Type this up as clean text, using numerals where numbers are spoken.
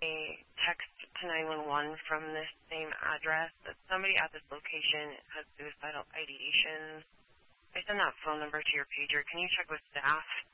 a text to 911 from this same address that somebody at this location has suicidal ideation. I send that phone number to your pager. Can you check with staff